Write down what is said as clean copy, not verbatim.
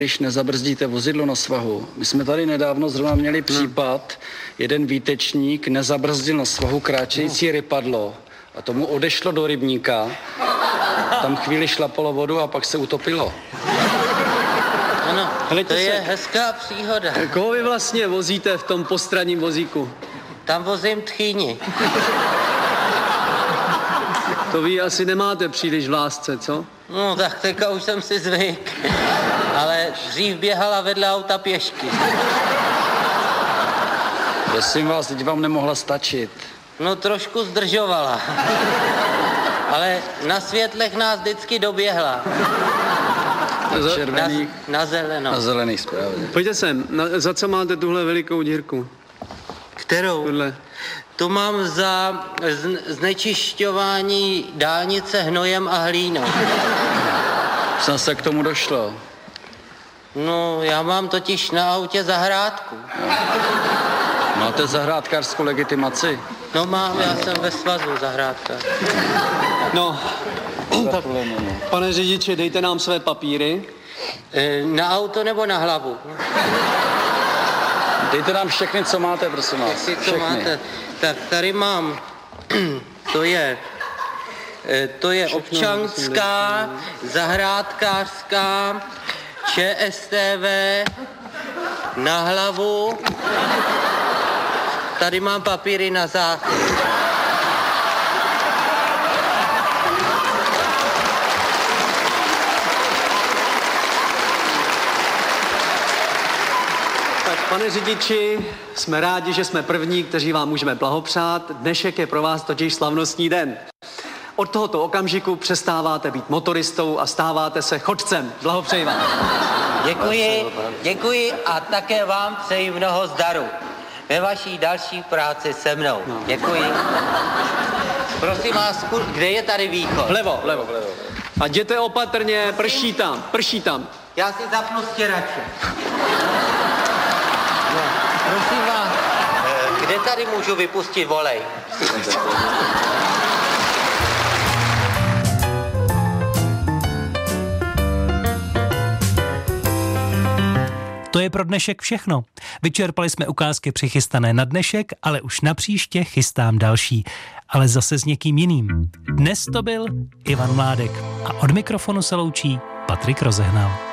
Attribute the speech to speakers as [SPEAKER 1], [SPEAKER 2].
[SPEAKER 1] když nezabrzdíte vozidlo na svahu. My jsme tady nedávno zrovna měli případ, jeden výtečník nezabrzdil na svahu kráčející rypadlo a tomu odešlo do rybníka, tam chvíli šlapalo vodu a pak se utopilo.
[SPEAKER 2] Ano, to je hezká příhoda.
[SPEAKER 3] Koho vy vlastně vozíte v tom postranním vozíku?
[SPEAKER 2] Tam vozím tchýni.
[SPEAKER 3] To vy asi nemáte příliš v lásce, co?
[SPEAKER 2] No tak teďka už jsem si zvyk. Ale dřív běhala vedle auta pěšky.
[SPEAKER 1] Prosím vás, teď vám nemohla stačit.
[SPEAKER 2] No trošku zdržovala. Ale na světlech nás vždycky doběhla.
[SPEAKER 1] Na červených,
[SPEAKER 2] na zelenou.
[SPEAKER 1] na zelených správně.
[SPEAKER 3] Pojďte sem, za co máte tuhle velikou dírku?
[SPEAKER 2] Kterou?
[SPEAKER 3] Tuhle.
[SPEAKER 2] Tu mám za znečišťování dálnice hnojem a hlínou.
[SPEAKER 1] Jsem se k tomu došlo.
[SPEAKER 2] No, já mám totiž na autě zahrádku.
[SPEAKER 1] Máte zahrádkářskou legitimaci?
[SPEAKER 2] No mám, já jsem ve svazu zahrádka.
[SPEAKER 3] No, tak, pane řidiči, dejte nám své papíry.
[SPEAKER 2] Na auto nebo na hlavu?
[SPEAKER 1] Dejte nám všechny, co máte, prosím vás.
[SPEAKER 2] Co máte? Tak tady mám, to je občanská, zahrádkářská, ČSTV, na hlavu. Tady mám papíry na záchod.
[SPEAKER 3] Pane řidiči, jsme rádi, že jsme první, kteří vám můžeme blahopřát. Dnešek je pro vás totiž slavnostní den. Od tohoto okamžiku přestáváte být motoristou a stáváte se chodcem. Blahopřeji vám.
[SPEAKER 2] Děkuji a také vám přeji mnoho zdaru ve vaší další práci se mnou. Děkuji. Prosím vás, kde je tady východ?
[SPEAKER 3] Vlevo. A jděte opatrně, prší tam.
[SPEAKER 2] Já si zapnu stěrače. No, prosím vás, kde tady můžu vypustit volej?
[SPEAKER 4] To je pro dnešek všechno. Vyčerpali jsme ukázky přichystané na dnešek, ale už na příště chystám další. Ale zase s někým jiným. Dnes to byl Ivan Mládek a od mikrofonu se loučí Patrik Rozehnal.